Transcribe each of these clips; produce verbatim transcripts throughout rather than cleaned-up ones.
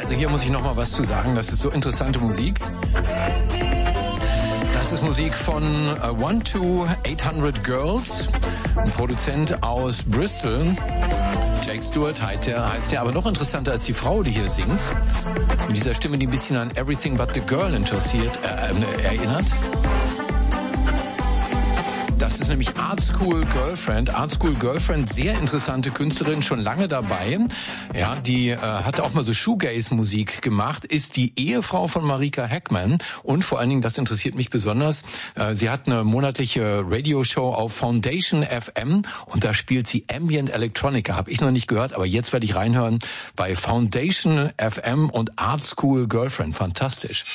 Also hier muss ich noch mal was zu sagen. Das ist so interessante Musik. Das ist Musik von uh, one two eight hundred Girls, ein Produzent aus Bristol. Jake Stewart heißt der, heißt der, aber noch interessanter als die Frau, die hier singt. Mit dieser Stimme, die ein bisschen an Everything But the Girl interessiert, äh, erinnert. Das ist nämlich Art School Girlfriend. Art School Girlfriend, sehr interessante Künstlerin, schon lange dabei. Ja, die äh, hat auch mal so Shoegaze-Musik gemacht, ist die Ehefrau von Marika Heckman und vor allen Dingen, das interessiert mich besonders, äh, sie hat eine monatliche Radioshow auf Foundation F M und da spielt sie Ambient Electronica. Habe ich noch nicht gehört, aber jetzt werde ich reinhören bei Foundation F M und Art School Girlfriend. Fantastisch.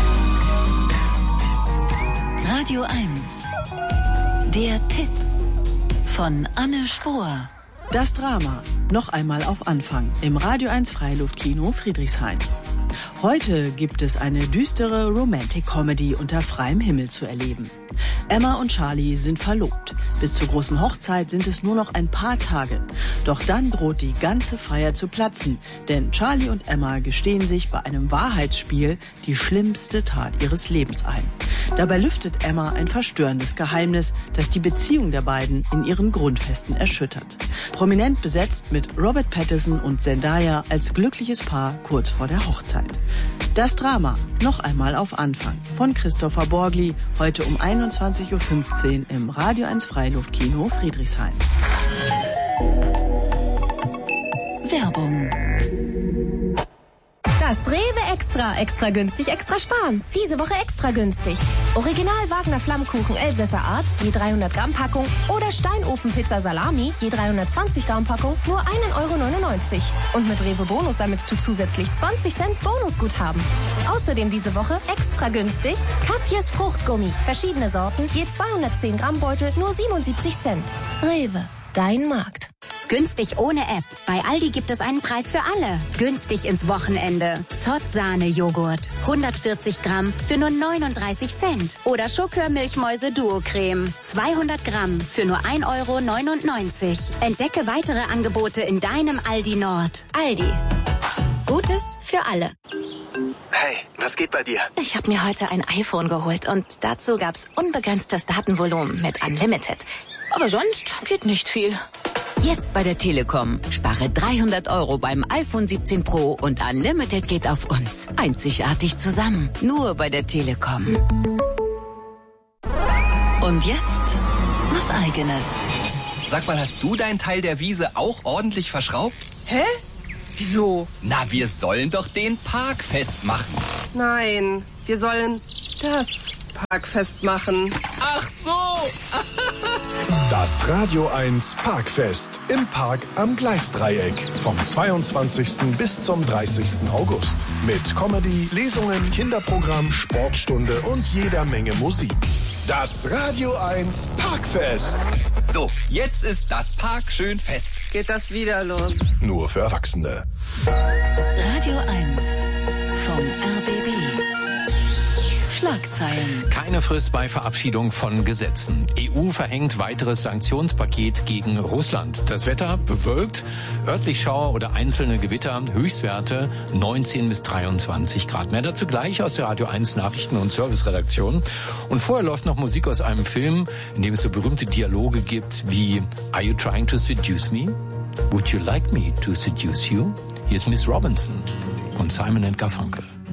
Radio eins. Der Tipp von Anne Spohr. Das Drama. Noch einmal auf Anfang im Radio eins Freiluftkino Friedrichshain. Heute gibt es eine düstere Romantic-Comedy unter freiem Himmel zu erleben. Emma und Charlie sind verlobt. Bis zur großen Hochzeit sind es nur noch ein paar Tage. Doch dann droht die ganze Feier zu platzen, denn Charlie und Emma gestehen sich bei einem Wahrheitsspiel die schlimmste Tat ihres Lebens ein. Dabei lüftet Emma ein verstörendes Geheimnis, das die Beziehung der beiden in ihren Grundfesten erschüttert. Prominent besetzt mit Robert Pattinson und Zendaya als glückliches Paar kurz vor der Hochzeit. Das Drama, noch einmal auf Anfang, von Christopher Borgli, heute um einundzwanzig Uhr fünfzehn im Radio eins Freiluftkino Friedrichshain. Werbung. Das Rewe Extra, extra günstig, extra sparen. Diese Woche extra günstig. Original Wagner Flammkuchen Elsässer Art, je dreihundert Gramm Packung oder Steinofenpizza Salami, je dreihundertzwanzig Gramm Packung, nur ein Euro neunundneunzig. Und mit Rewe Bonus sammelst du zusätzlich zwanzig Cent Bonusguthaben. Außerdem diese Woche extra günstig Katjes Fruchtgummi, verschiedene Sorten, je zweihundertzehn Gramm Beutel, nur siebenundsiebzig Cent. Rewe, dein Markt. Günstig ohne App. Bei Aldi gibt es einen Preis für alle. Günstig ins Wochenende. Zott-Sahne-Joghurt. hundertvierzig Gramm für nur neununddreißig Cent. Oder Schokör-Milchmäuse-Duo-Creme. zweihundert Gramm für nur ein Euro neunundneunzig. Entdecke weitere Angebote in deinem Aldi Nord. Aldi. Gutes für alle. Hey, was geht bei dir? Ich habe mir heute ein iPhone geholt und dazu gab's unbegrenztes Datenvolumen mit Unlimited. Aber sonst geht nicht viel. Jetzt bei der Telekom. Spare dreihundert Euro beim iPhone siebzehn Pro und Unlimited geht auf uns. Einzigartig zusammen. Nur bei der Telekom. Und jetzt was Eigenes. Sag mal, hast du deinen Teil der Wiese auch ordentlich verschraubt? Hä? Wieso? Na, wir sollen doch den Park festmachen. Nein, wir sollen das Parkfest machen. Ach so! Das Radio eins Parkfest im Park am Gleisdreieck vom zweiundzwanzigsten bis zum dreißigsten August. Mit Comedy, Lesungen, Kinderprogramm, Sportstunde und jeder Menge Musik. Das Radio eins Parkfest. So, jetzt ist das Park schön fest. Geht das wieder los? Nur für Erwachsene. Radio eins vom R B B. Schlagzeilen. Keine Frist bei Verabschiedung von Gesetzen. E U verhängt weiteres Sanktionspaket gegen Russland. Das Wetter bewölkt, örtlich Schauer oder einzelne Gewitter, Höchstwerte neunzehn bis dreiundzwanzig Grad. Mehr dazu gleich aus der Radio eins Nachrichten- und Serviceredaktion. Und vorher läuft noch Musik aus einem Film, in dem es so berühmte Dialoge gibt wie Are you trying to seduce me? Would you like me to seduce you? Hier ist Miss Robinson und Simon and Garfunkel.